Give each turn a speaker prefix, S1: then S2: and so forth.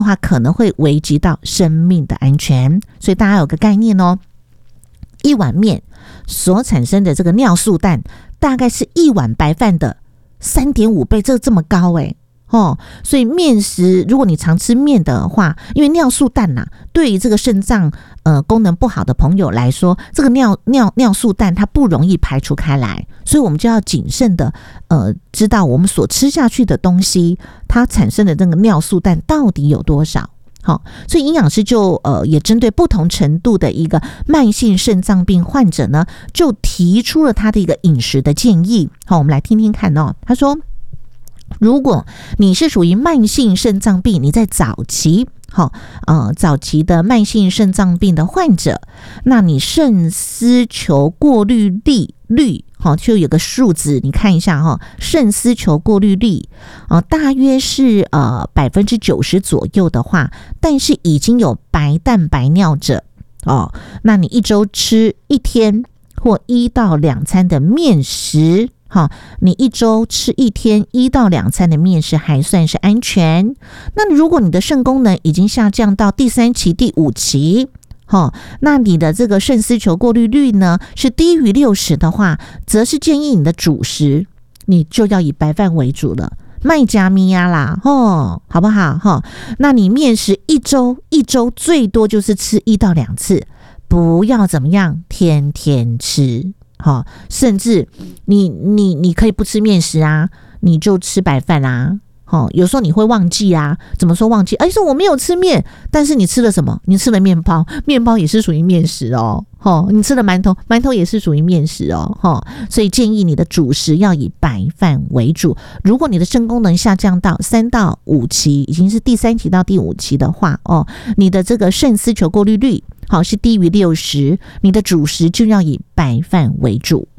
S1: 的话可能会危及到生命的安全。所以大家有个概念哦，一碗面所产生的这个尿素氮大概是一碗白饭的 3.5 倍，这么高所以面食如果你常吃面的话，因为尿素氮对于这个肾脏功能不好的朋友来说，这个尿素氮它不容易排出开来，所以我们就要谨慎的知道我们所吃下去的东西它产生的这个尿素氮到底有多少。所以营养师就也针对不同程度的一个慢性肾脏病患者呢，就提出了他的一个饮食的建议。好，我们来听听看他说，如果你是属于慢性肾脏病，你在早期早期的慢性肾脏病的患者，那你肾丝球过滤率就有个数字，你看一下肾丝球过滤率大约是90%左右的话，但是已经有白蛋白尿者那你一周吃1天或1到2餐的面食，你一周吃1天1到2餐的面食还算是安全。那如果你的肾功能已经下降到第3期、第5期，那你的这个肾丝球过滤率呢是低于60的话，则是建议你的主食你就要以白饭为主了，麦加米呀啦好不好那你面食一周最多就是吃1到2次，不要怎么样天天吃甚至你可以不吃面食你就吃白饭有时候你会忘记怎么说忘记？说我没有吃面，但是你吃了什么？你吃了面包，面包也是属于面食你吃了馒头，馒头也是属于面食所以建议你的主食要以白饭为主。如果你的肾功能下降到3到5期，已经是第3期到第5期的话你的这个肾丝球过滤率是低于60，你的主食就要以白饭为主。